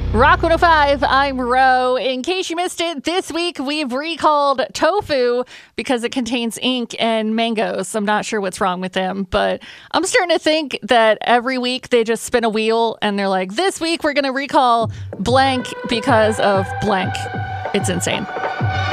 Rock 105, I'm Ro. In case you missed it, this week we've recalled tofu because it contains ink and mangoes. I'm not sure what's wrong with them, but I'm starting to think that every week they just spin a wheel and they're like, this week we're going to recall blank because of blank. It's insane.